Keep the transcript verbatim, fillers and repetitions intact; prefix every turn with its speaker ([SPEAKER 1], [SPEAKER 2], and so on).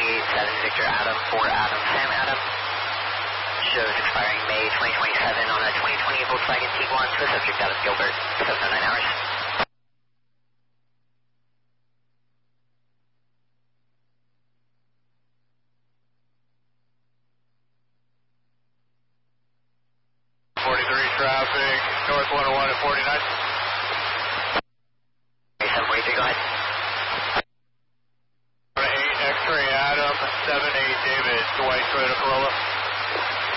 [SPEAKER 1] eight seven Victor Adam for Adam Sam Adam. Shows expiring May twenty twenty-seven on a twenty twenty Volkswagen Tiguan. So subject Dallas Gilbert. seven oh nine hours.
[SPEAKER 2] forty-three traffic, north one oh one at forty-nine.
[SPEAKER 1] seven forty-three, go ahead.
[SPEAKER 2] eight X-ray Adam, seven eight David, Dwight Toyota Corolla.